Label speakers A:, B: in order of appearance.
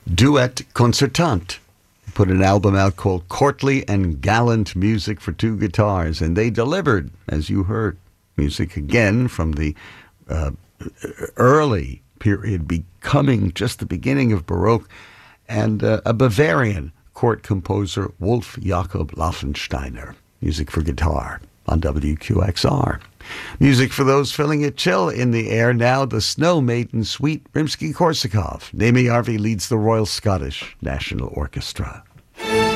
A: Duet Concertant put an album out called Courtly and Gallant Music for Two Guitars, and they delivered, as you heard, music again from the early period, becoming just the beginning of Baroque, and a Bavarian court composer, Wolf Jakob Laffensteiner. Music for guitar on WQXR. Music for those feeling a chill in the air now, the Snow Maiden Suite, Rimsky-Korsakov. Nemi Arvi leads the Royal Scottish National Orchestra.